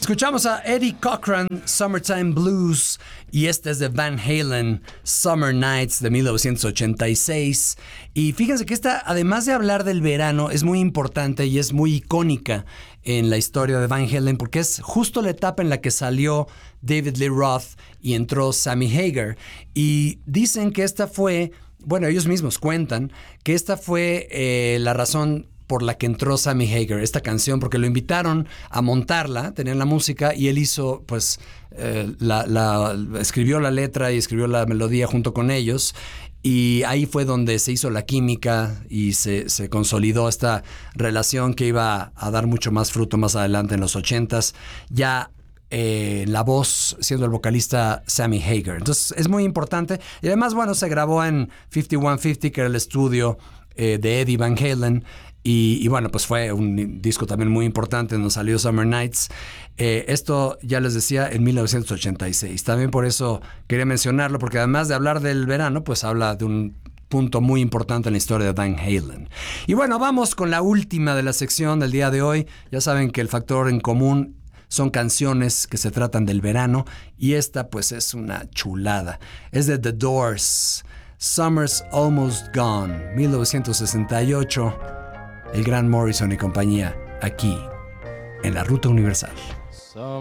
Escuchamos a Eddie Cochran, Summertime Blues, y este es de Van Halen, Summer Nights de 1986. Y fíjense que esta, además de hablar del verano, es muy importante y es muy icónica en la historia de Van Halen porque es justo la etapa en la que salió David Lee Roth y entró Sammy Hagar. Y dicen que esta fue, bueno, ellos mismos cuentan que esta fue la razón por la que entró Sammy Hagar, esta canción, porque lo invitaron a montarla, tenían la música y él hizo, pues, escribió la letra y escribió la melodía junto con ellos, y ahí fue donde se hizo la química y se consolidó esta relación que iba a dar mucho más fruto más adelante en los 80s, ya la voz siendo el vocalista Sammy Hagar. Entonces es muy importante, y además, bueno, se grabó en 5150, que era el estudio de Eddie Van Halen. Y bueno, pues fue un disco también muy importante donde salió Summer Nights. Esto, ya les decía, en 1986. También por eso quería mencionarlo, porque además de hablar del verano, pues habla de un punto muy importante en la historia de Van Halen. Y bueno, vamos con la última de la sección del día de hoy. Ya saben que el factor en común son canciones que se tratan del verano, y esta pues es una chulada. Es de The Doors, Summer's Almost Gone, 1968. El gran Morrison y compañía, aquí, en la Ruta Universal.